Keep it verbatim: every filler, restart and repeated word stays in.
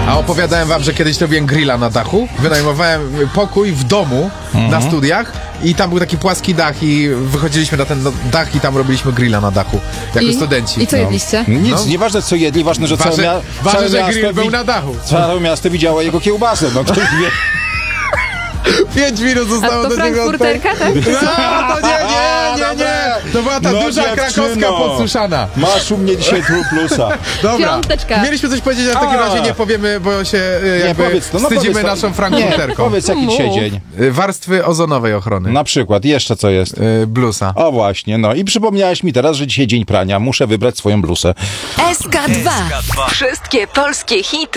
A opowiadałem wam, że kiedyś robiłem grilla na dachu. Wynajmowałem pokój w domu mhm. na studiach i tam był taki płaski dach i wychodziliśmy na ten dach i tam robiliśmy grilla na dachu, jako I, studenci. I co no. jedliście? Nic, No. nieważne co jedli, ważne, że całe, mia- ważne, całe że miasto grill był wi- na dachu. Całe miasto widziało jego kiełbasę, no ktoś wie. Pięć minut A zostało to do frankfurterka, tak? No, to nie, nie, nie, nie. To była ta No, duża dziewczyno. krakowska podsuszana. Masz u mnie dzisiaj pół plusa. Dobra. Piąteczka. Mieliśmy coś powiedzieć, ale w takim A. razie nie powiemy, bo się e, Nie, jakby powiedz to, no wstydzimy powiedz to. naszą Nie, frankfurterką. powiedz jaki dzisiaj dzień. Y, Warstwy ozonowej ochrony. Na przykład, jeszcze co jest? Y, Blusa. O właśnie, no i przypomniałeś mi teraz, że dzisiaj dzień prania. Muszę wybrać swoją blusę. S K dwa. Wszystkie polskie hity.